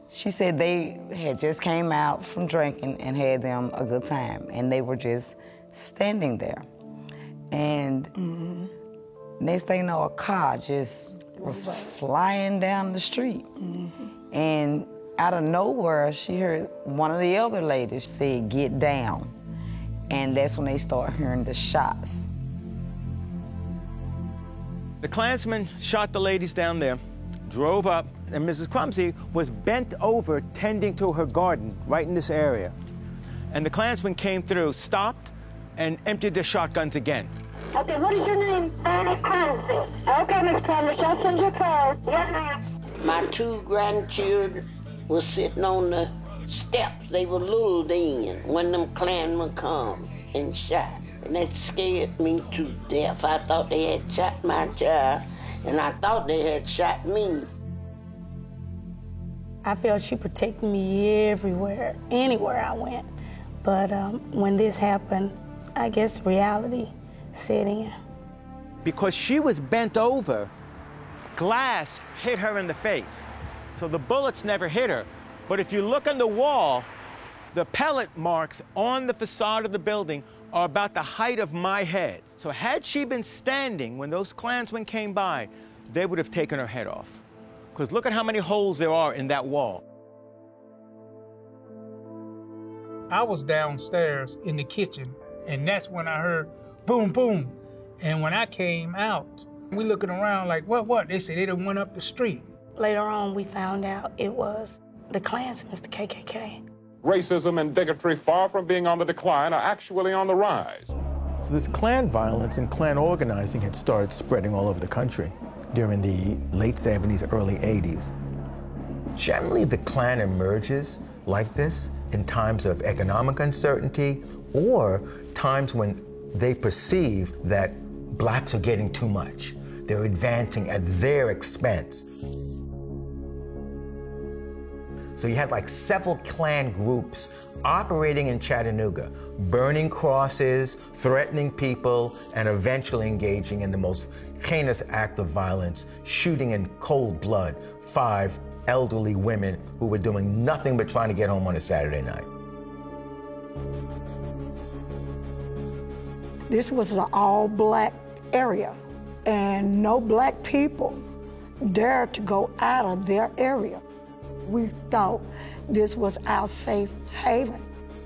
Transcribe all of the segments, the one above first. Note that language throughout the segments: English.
She said they had just came out from drinking and had them a good time, and they were just standing there. And next thing you know, a car just was flying down the street. And out of nowhere, she heard one of the other ladies say, "Get down." And that's when they start hearing the shots. The Klansmen shot the ladies down there, drove up, and Mrs. Crumsey was bent over tending to her garden right in this area. And the Klansmen came through, stopped, and emptied their shotguns again. Okay, what is your name? Fanny Crumsey. Okay, Miss Crumsey, I'll send you a card. Yes, ma'am. My two grandchildren were sitting on the steps. They were lulled in when them Klansmen come and shot. And that scared me to death. I thought they had shot my child, and I thought they had shot me. I felt she protected me everywhere, anywhere I went. But when this happened, I guess reality set in. Because she was bent over, glass hit her in the face. So the bullets never hit her. But if you look on the wall, the pellet marks on the facade of the building are about the height of my head. So had she been standing when those Klansmen came by, they would have taken her head off. Because look at how many holes there are in that wall. I was downstairs in the kitchen, and that's when I heard boom, boom. And when I came out, we looking around like, what? They said they done went up the street. Later on, we found out it was the Klansmen, the KKK. Racism and bigotry, far from being on the decline, are actually on the rise. So this Klan violence and Klan organizing had started spreading all over the country during the late 70s, early 80s. Generally, the Klan emerges like this in times of economic uncertainty or times when they perceive that blacks are getting too much. They're advancing at their expense. So you had like several Klan groups operating in Chattanooga, burning crosses, threatening people, and eventually engaging in the most heinous act of violence, shooting in cold blood 5 elderly women who were doing nothing but trying to get home on a Saturday night. This was an all-black area, and no black people dared to go out of their area. We thought this was our safe haven.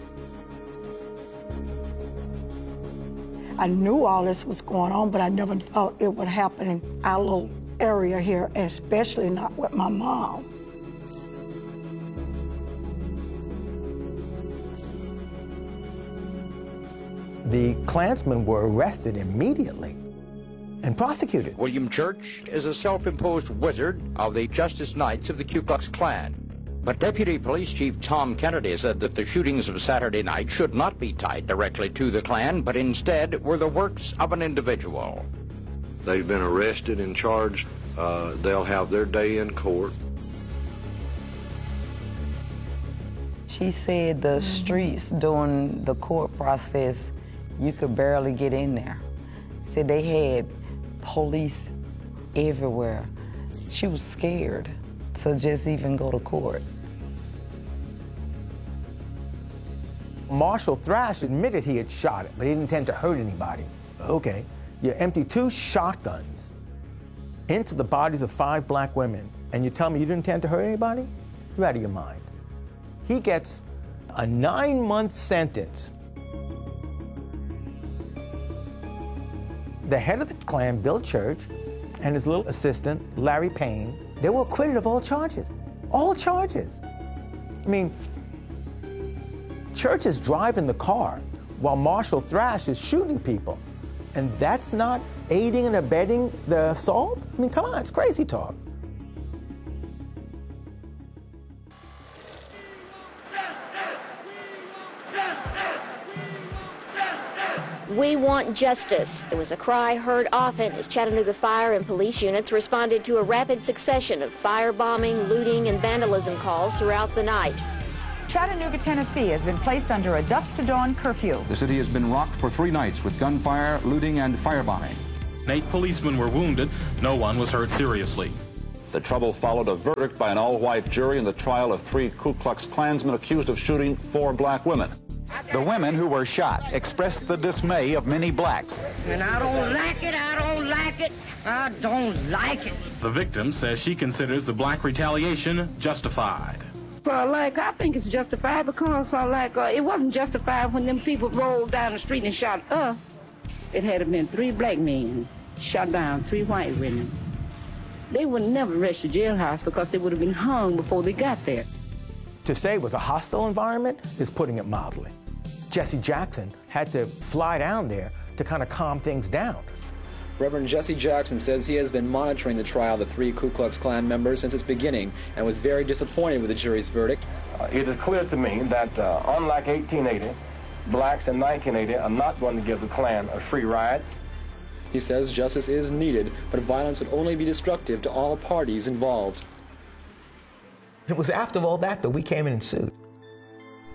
I knew all this was going on, but I never thought it would happen in our little area here, especially not with my mom. The Klansmen were arrested immediately and prosecuted. William Church is a self-imposed wizard of the Justice Knights of the Ku Klux Klan. But Deputy Police Chief Tom Kennedy said that the shootings of Saturday night should not be tied directly to the Klan, but instead were the works of an individual. They've been arrested and charged. They'll have their day in court. She said the streets during the court process, you could barely get in there. Said they had police everywhere. She was scared to just even go to court. Marshall Thrash admitted he had shot it, but he didn't intend to hurt anybody. Okay, you empty 2 shotguns into the bodies of 5 black women, and you tell me you didn't intend to hurt anybody? You're out of your mind. He gets a 9-month sentence. The head of the Klan, Bill Church, and his little assistant, Larry Payne, they were acquitted of all charges. All charges. I mean, Church is driving the car while Marshall Thrash is shooting people. And that's not aiding and abetting the assault? I mean, come on, it's crazy talk. We want justice. It was a cry heard often as Chattanooga fire and police units responded to a rapid succession of firebombing, looting, and vandalism calls throughout the night. Chattanooga, Tennessee has been placed under a dusk to dawn curfew. The city has been rocked for 3 nights with gunfire, looting, and firebombing. 8 policemen were wounded. No one was hurt seriously. The trouble followed a verdict by an all-white jury in the trial of 3 Ku Klux Klansmen accused of shooting 4 black women. The women who were shot expressed the dismay of many blacks. And I don't like it, I don't like it, I don't like it. The victim says she considers the black retaliation justified. So, I think it's justified because, it wasn't justified when them people rolled down the street and shot us. It had been 3 black men shot down 3 white women. They would never rush the jailhouse because they would have been hung before they got there. To say it was a hostile environment is putting it mildly. Jesse Jackson had to fly down there to kind of calm things down. Reverend Jesse Jackson says he has been monitoring the trial of the 3 Ku Klux Klan members since its beginning and was very disappointed with the jury's verdict. It is clear to me that, unlike 1880, blacks in 1980 are not going to give the Klan a free ride. He says justice is needed, but violence would only be destructive to all parties involved. It was after all that we came in and sued.